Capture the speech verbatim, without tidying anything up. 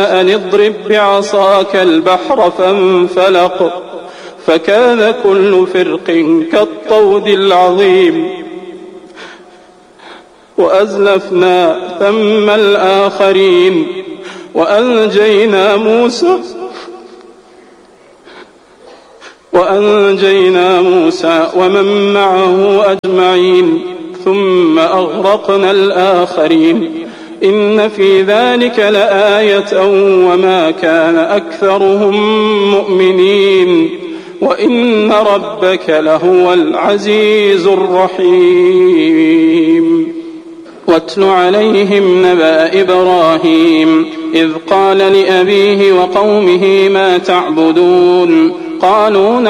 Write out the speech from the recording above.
أن اضرب بعصاك البحر فانفلق فكان كل فرق كالطود العظيم وأزلفنا ثم الآخرين وأنجينا موسى وأنجينا موسى ومن معه أجمعين ثم أغرقنا الآخرين إن في ذلك لآية وما كان أكثرهم مؤمنين وإن ربك لهو العزيز الرحيم. واتل عليهم نبأ إبراهيم إذ قال لأبيه وقومه ما تعبدون قالوا